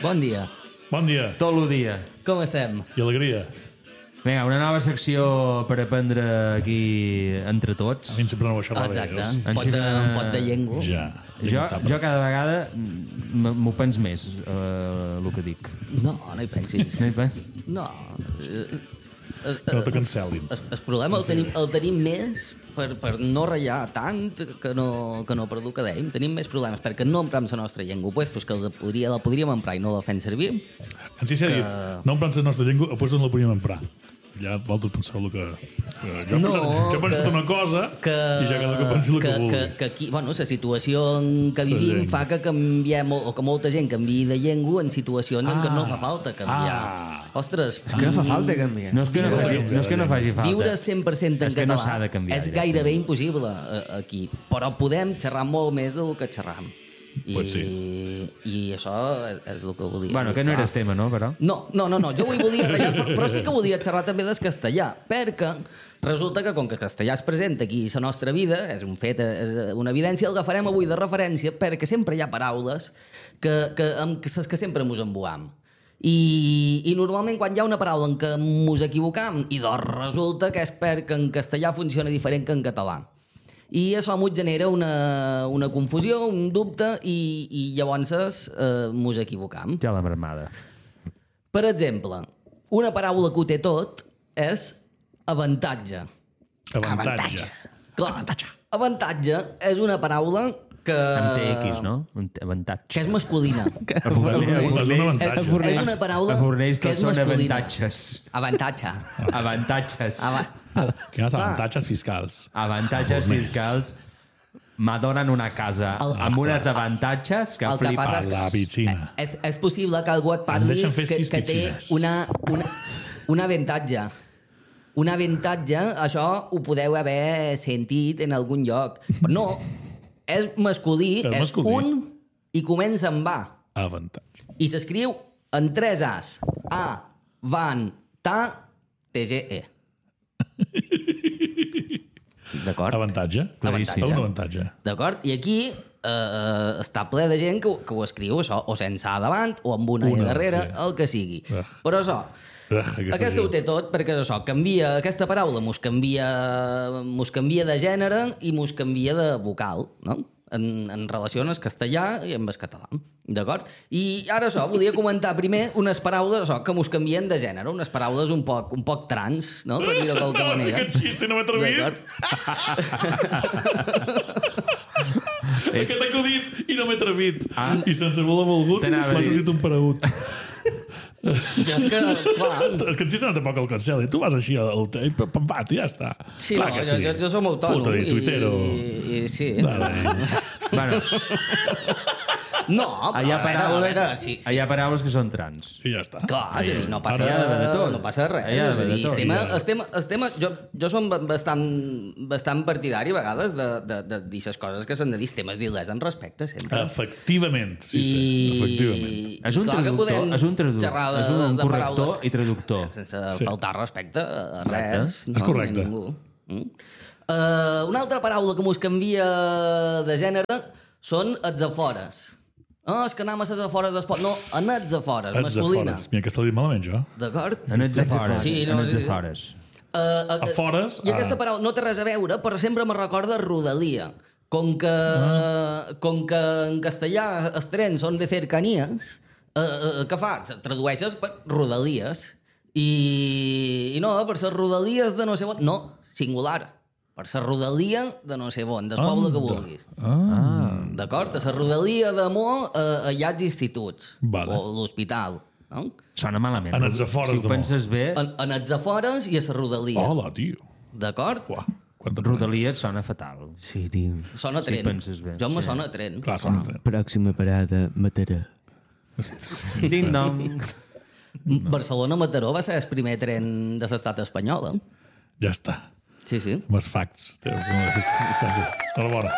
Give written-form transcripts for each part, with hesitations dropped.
Bon dia. Bon dia. Tot el dia. Com estem? I alegria. Vinga, una nova secció per aprendre aquí entre tots. A mi sempre no ho xerrava. Exacte. Un pot de llengua. Ja. Jo cada vegada m'ho pens més, el que dic. No hi pensis. No hi penses? No. Que no te cancel·lin. El problema el tenim més per no ratllar tant que no per dur que dèiem. Tenim més problemes perquè no emprem la nostra llengua, puestos que la podríem emprar i no la fem servir. En sí s'ha dit, no emprant la nostra llengua, pues no la podíem emprar. Ja vosaltres penseu el que... Jo he pensat una cosa i ja cada que pensi el que vulgui. Que aquí, bueno, la situació en què vivim fa que canviem, o que molta gent canviï de llengua en situacions en què no fa falta canviar. Ostres, és que no fa falta canviar. No és que no faci falta. viure 100% en català no s'ha de canviar, és gairebé impossible aquí, però podem xerrar molt més del que xerram. Pues sí. I això és el que volia Bueno, que no era el tema, no, però? No, jo ho volia ratllar, però sí que volia xerrar també del castellà, perquè resulta que com que el castellà és present aquí a la nostra vida, és un fet, és una evidència, el agafarem avui de referència perquè sempre hi ha paraules amb les que sempre mos embuam. I normalment quan hi ha una paraula en què mos equivocam, i doncs resulta que és perquè en castellà funciona diferent que en català. I això mos genera una confusió, un dubte, i llavors mos equivocam. Ja la marmada. Per exemple, una paraula que ho té tot és avantatge. Avantatge. Clar, avantatge és una paraula que... Amb TX, no? Avantatge. Que és masculina. És un avantatge. És una paraula a Fornells que tots és són masculina. avantatges. Avantatge. Avantatges. Quines avantatges fiscals? Avantatges fiscals m'adonen una casa amb unes avantatges que el que flipes. passa La piscina. És possible que algú et parli deixen fer que 6 té piscines. un avantatge. Un avantatge, això ho podeu haver sentit en algun lloc. Però no, és masculí, és un i comença amb A. Avantatge. I s'escriu en 3 As. A, van, ta, TGE. D'acord? Avantatge. Avantatge. Un avantatge. D'acord? I aquí està ple de gent que ho escriu això, o sense A davant, o amb una E darrere, sí. el que sigui. Però això, aquesta ho té tot, perquè això, canvia, aquesta paraula mos canvia de gènere i mos canvia de vocal, no? En relació amb el castellà i amb el català. D'acord? I ara això, volia comentar primer unes paraules això, que mos canvien de gènere, unes paraules un poc trans, no? Per dir-ho d'alguna manera. Aquest xiste no m'he atrevit. Aquest acudit i no m'he atrevit. I sense voler volgut m'ha sentit un paregut. Ja és que, clar... És que en xiste no té poc el cancel. Tu vas així al pampat i ja està. Sí, clar, no, jo som autònom. Foto-hi, tuitero. I sí. Bueno, no, hi ha paraules que són trans. I ja està. Clar, és a dir, no passa res. És a dir, el tema, jo som bastant partidari a vegades de dir les coses que s'han de dir, temes d'il·lès en respecte, sempre. Efectivament, sí. Efectivament. És un traductor, és un corrector i traductor. Sense faltar respecte a res. És correcte. Una altra paraula que mos canvia de gènere són els afores. És que anem a les afores d'esport. No, en els afores, masculina. Mira, que està dit malament, jo. D'acord? En els afores. Sí, En els afores. Afores... I aquesta paraula no té res a veure, però sempre me recorda rodalia. Com que en castellà els trens són de cercanías, què fas? Tradueixes per rodalies. I no, per les rodalies de no sé on. No, singular. Per la rodalia de no sé on, del poble que vulguis. D'acord? A la rodalia d'Amor hi ha els instituts. O l'hospital. No? Sona malament. En els afores si ho penses bé... En els afores i a la rodalia. Hola, tio. D'acord? Rodalia et sona fatal. Sí, tio. Sona tren. Si penses bé. Jo me sona tren. Clar, sona tren. Pròxima parada, Mataró. Ding-dong. Barcelona-Mataró va ser el primer tren de l'estat espanyol. Ja està. Sí. Amb els facts. Enhorabona.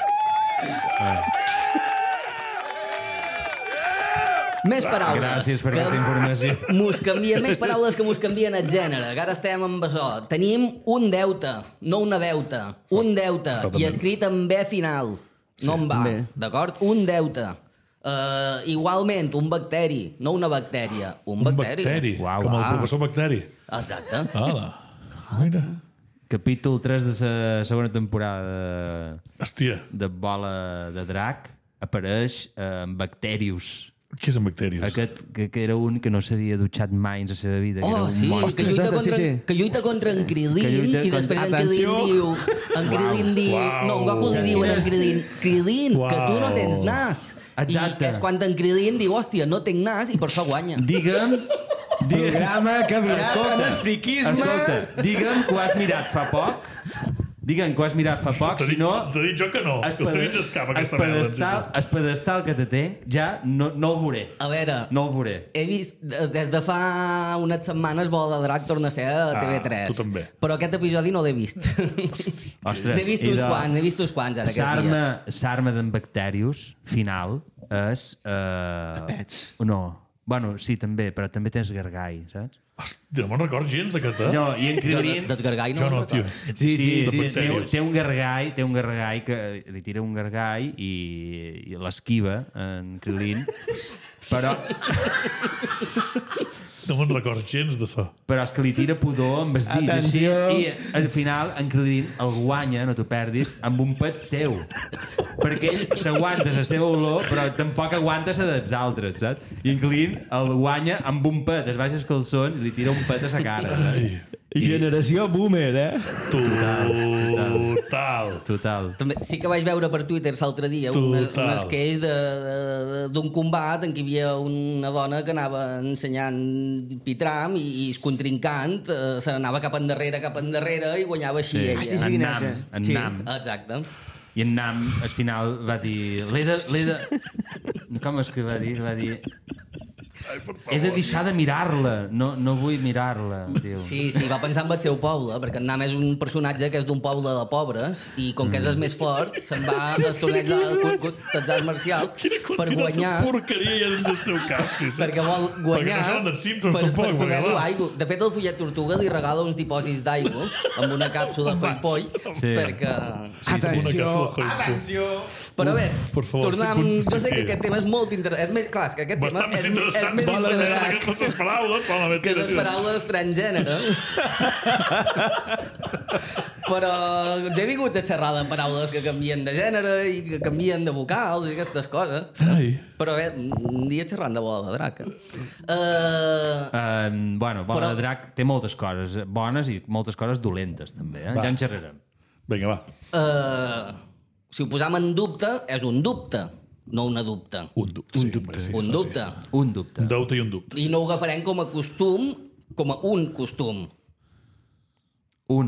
Més paraules. Gràcies per aquesta informació. Més paraules que mos canvien el gènere. Que ara estem amb això. Tenim un deute, no una deuta. Un deute. I escrit amb B final. No amb A. D'acord? Un deute. Igualment, un bacteri, no una bactèria, un bacteri. Uau, com el professor Bacteri. Exacte. Hola. Mira. Capítol 3 de la segona temporada Hòstia. de Bola de Drac apareix Bacterius. Què és en Bacterius? Aquest que era un que no s'havia dutxat mai en la seva vida. Que era un Sí, monstre. que lluita contra en Krilin i després en Krilin diu... En Krilin diu... No, en Goku li diu en Krilin, Krilin, que tu no tens nas. Exacte. I és quan en Krilin diu, hòstia, no tinc nas i per això guanya. Digue'm... Programa que virat en el friquisme. Escolta, digue'm que ho has mirat fa poc. Digue'm que ho has mirat fa poc, si no... T'he dit jo que no, que t'he dit escapa aquesta merda. El pedestal que te té, ja no el veuré. A veure, no el veuré. He vist, des de fa unes setmanes, Bola de Drac torna a ser a TV3. Tu també. Però aquest episodi no l'he vist. Ostres, n'he vist uns quants ara aquests dies. L'arma d'en Bacterius, final, és... No, bueno, sí, també, però també tens Gargai, saps? Hòstia, no me'n recordo gens d'aquest, No, i en Krilin... Dels Gargai Jo no, tio. Sí, té un Gargai que li tira un Gargai i l'esquiva en Krilin, però... No me'n recordo gens d'això. Però és que li tira pudor amb els dits així, i al final en Krilin el guanya, no t'ho perdis, amb un pet seu, perquè ell s'aguanta la seva olor però tampoc aguanta la dels altres, saps? I en Krilin el guanya amb un pet, es baixa els calçons i li tira un pet a la cara. Generació boomer, Total. També, sí que vaig veure per Twitter l'altre dia un sketch d'un combat en què hi havia una dona que anava ensenyant pitram i el contrincant se n'anava cap endarrere i guanyava així ella. En Nam. Exacte. I en Nam al final va dir l'he de... Com és que va dir? Va dir... He de deixar de mirar-la, no vull mirar-la. Sí, va pensar en el seu poble, perquè en Nam és un personatge que és d'un poble de pobres i com que és el més fort, se'n va als torneigs d'arts marcials per guanyar... Quina porqueria hi ha dins del teu cap, sí. Perquè vol guanyar... Perquè no són dels Simpsons, tampoc. Per poder dur aigua. De fet, el Follet Tortuga li regala uns dipòsits d'aigua amb una càpsula Hoi-Poi perquè... Atenció! Però bé, tornant... Jo sé que aquest tema és molt interessant. És més, clar, que aquest tema és més interessant que les paraules transgènere. Però jo he vingut a xerrar de paraules que canvien de gènere i que canvien de vocals i aquestes coses. Però bé, un dia xerrant de Bola de Drac. Bueno, Bola de Drac té moltes coses bones i moltes coses dolentes, també. Ja en xerrarem. Vinga, va. Si ho posam en dubte, és un dubte, no una dubte. Un dubte. Un dubte. Un dubte. Un deute i un dubte. I no ho agafarem com a costum, com a un costum. Un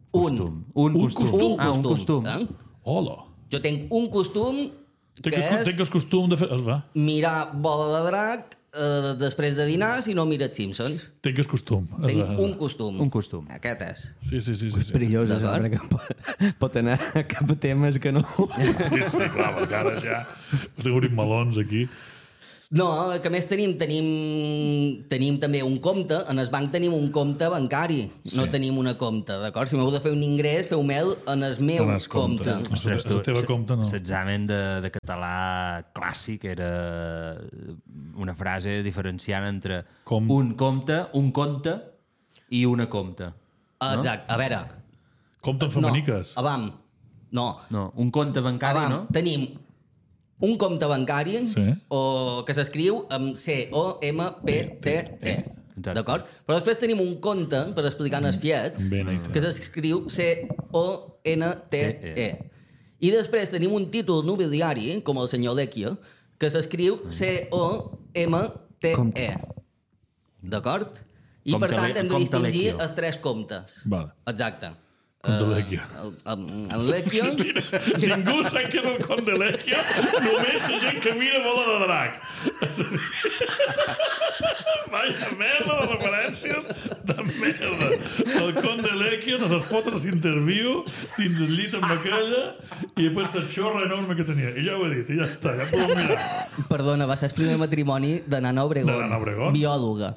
costum. Hola. Jo tinc un costum que és... Tinc el costum de fer... mirar Bola de Drac després de dinar si no mires Simpsons. Tinc el costum. Tinc un costum. Un costum. Aquest és. Sí. És perillós, perquè pot anar cap a temes que no... Sí, clar, perquè ara ja estem obrint melons aquí. No, que més tenim també un compte. En el banc tenim un compte bancari. No tenim una compte, d'acord? Si m'heu de fer un ingrés, feu-me'l en el meu compte. Ostres, la teva compte no. L'examen de català clàssic era una frase diferenciant entre un compte i una compte. Exacte, a veure... Compte en feminiques. No, un compte bancari, no? Tenim un compte bancari o que s'escriu amb C-O-M-P-T-E. D'acord? Però després tenim un compte, per explicar els fiets, que s'escriu C-O-N-T-E. I després tenim un títol nobiliari, com el senyor Lecchio, que s'escriu C-O-M-T-E. D'acord? I per tant hem de distingir els tres comptes. Exacte. Conte Lecchio. El Lecchio... Ningú sap què és el Conte Lecchio, només la gent que mira Bola de Drac. Vaya merda de referències de merda. El Conte Lecchio no se'ls fotos a l'interviu dins el llit amb aquella i després la xorra enorme que tenia. I ja ho he dit, i ja està, ja podem mirar. Perdona, va ser el primer matrimoni de Nana Obregón. De Nana Obregón? Biòloga.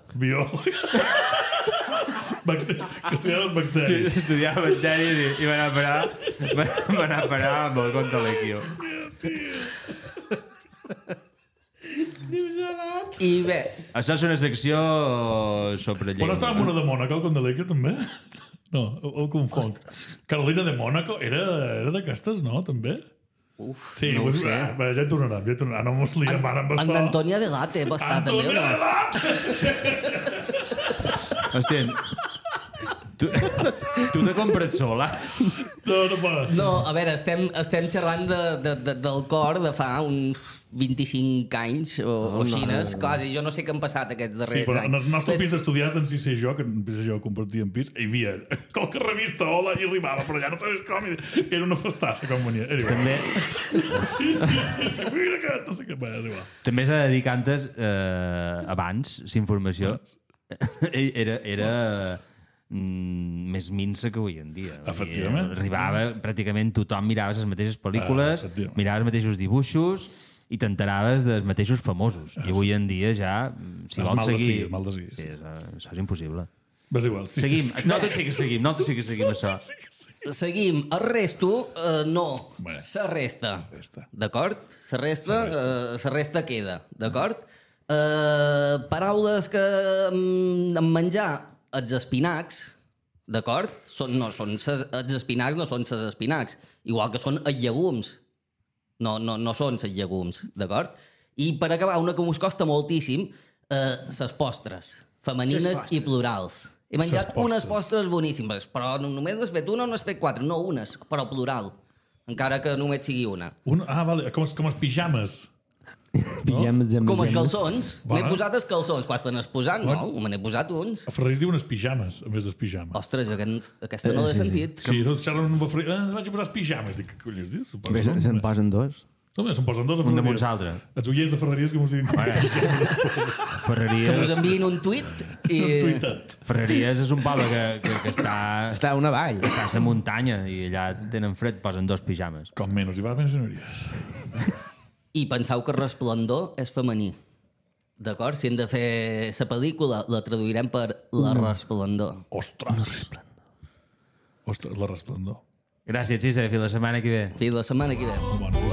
Que estudiava els bacteris. Sí, estudiava bacteris i van a parar amb el Conte Lecchio. I bé... Això és una secció sobre llengua. Però estava en una de Mònaco, el Condelèquia, també? No, el confonc. Carolina de Mònaco era d'aquestes, no? També? Uf, Sí, no ho pues, sé. ja en tornarem. No mos liem ara amb En això. d'Antònia de Late va estar també, o Antònia no? de Lat! Hòstia, tu t'he comprat sola? No pots. No, a veure, estem xerrant del cor de fa uns 25 anys o xines. Clar, jo no sé què han passat aquests Sí, darrers però en el anys. nostre pis estudiat, en sí sé jo, que en pis jo compartíem pis, hi havia qualque revista, hola, i arribava, però ja no sabes com, era una festassa com venia. Era igual. També, Sí, mira que no sé què, va, és igual. també s'ha de dir que antes, abans, la informació era més minsa que avui en dia. Efectivament. Arribava, pràcticament tothom mirava les mateixes pel·lícules, mirava els mateixos dibuixos i t'enteraves dels mateixos famosos. I avui en dia ja, si vols seguir... Mal de seguir. Sí, això és impossible. És igual. Sí, Seguim. Sí. Nosaltres sí que seguim això. Seguim. El resto, no. Bé. S'arresta. Resta. D'acord? S'arresta queda. D'acord? Paraules que en menjar els espinacs, d'acord? Els espinacs no són ses espinacs. Igual que són els llegums. No són ses llegums, d'acord? I per acabar, una que us costa moltíssim, ses postres, femenines i plurals. He menjat unes postres boníssimes, però només n'has fet una o n'has fet 4? No, unes, però plural. Encara que només sigui una. Vale, com els pijames. Pijames amb Com els gemes. calçons. M'he posat els calçons. Quan te n'has posat? No, me n'he posat uns. A Ferreries diuen els pijames, a més dels pijames. Ostres, aquesta no l'he sentit. Sí, no xerren amb el Ferreries. Vaig a posar els pijames. Dic, què collons dius? Bé, se'n posen dos. No, se'n posen dos a Un damunt Ferreries. l'altre. Els oients de Ferreries que mos diuen Que Ferreries... us enviïn un tuit i... tuitat. Ferreries és un poble que està Està a una vall. a la muntanya i allà tenen fred, posen dos pijames. Com menys hi va, menys senyories. I penseu que Resplendor és femení. D'acord? Si hem de fer la pel·lícula, la traduirem per La Resplendor. Ostres. Ostres, la resplendor. Gràcies, Xisa. Fins la setmana que ve. Fins la setmana que ve. Molt bona.